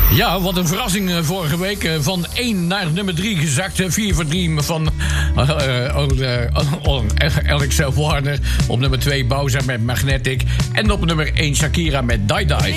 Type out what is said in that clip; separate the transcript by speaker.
Speaker 1: Ja, wat een verrassing vorige week. Van 1 naar nummer 3 gezakt. 4 voor 3 van Alex Warner. Op nummer 2 Bowser met Magnetic. En op nummer 1 Shakira met Die Die.